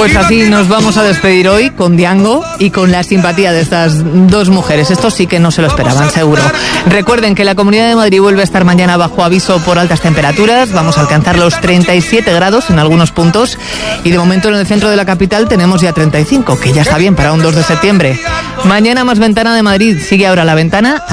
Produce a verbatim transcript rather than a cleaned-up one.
Pues así nos vamos a despedir hoy con Diango y con la simpatía de estas dos mujeres. Esto sí que no se lo esperaban, seguro. Recuerden que la Comunidad de Madrid vuelve a estar mañana bajo aviso por altas temperaturas. Vamos a alcanzar los treinta y siete grados en algunos puntos. Y de momento en el centro de la capital tenemos ya treinta y cinco, que ya está bien para un dos de septiembre. Mañana más Ventana de Madrid. Sigue ahora La Ventana.